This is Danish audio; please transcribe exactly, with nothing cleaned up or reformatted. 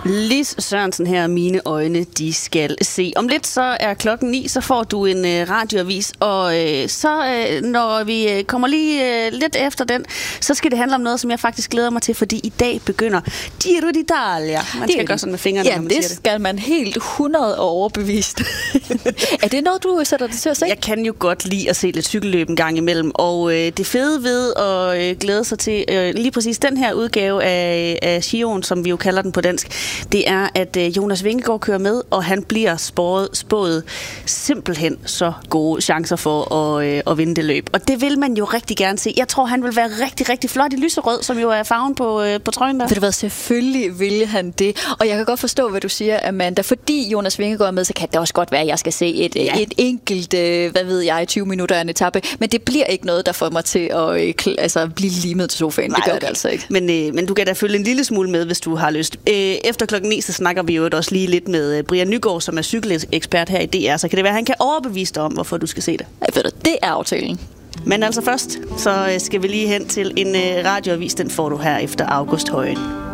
Lis Sørensen her, mine øjne, de skal se. Om lidt så er klokken ni, så får du en øh, radioavis, og øh, så øh, når vi øh, kommer lige øh, lidt efter den, så skal det handle om noget, som jeg faktisk glæder mig til, fordi i dag begynder Giro d'Italia. Man skal det, gøre sådan med fingrene, ja, når man det siger det. skal man helt hundrede og overbevist. Er det noget, du sætter dig til at se? Jeg kan jo godt lide at se lidt cykelløb en gang imellem, og øh, det fede ved at øh, glæde sig til øh, lige præcis den her udgave af, af Giroen, som vi jo kalder den på dansk, det er, at øh, Jonas Vingegaard kører med, og han bliver spået, spået simpelthen så gode chancer for at, øh, at vinde det løb. Og det vil man jo rigtig gerne se. Jeg tror, han vil være rigtig, rigtig flot i lyserød, som jo er farven på, øh, på trøjen der. Ved du hvad, selvfølgelig vil han det. Og jeg kan godt forstå, hvad du siger, Amanda. Fordi Jonas Vingegaard er med, så kan det også godt være, at jeg skal se et, ja. et enkelt, øh, hvad ved jeg, tyve minutter af en etape. Men det bliver ikke noget, der får mig til at øh, kl- altså, blive limet til sofaen. Nej, det gør okay. det altså ikke. Men, øh, men du kan da følge en lille smule med, hvis du har lyst. Øh, efter klokken ni, så snakker vi jo også lige lidt med Brian Nygaard, som er cykelekspert her i D R. Så kan det være, at han kan overbevise dig om, hvorfor du skal se det. Jeg ved det, det er aftalen. Men altså først, så skal vi lige hen til en radioavis. Den får du her efter August Højen.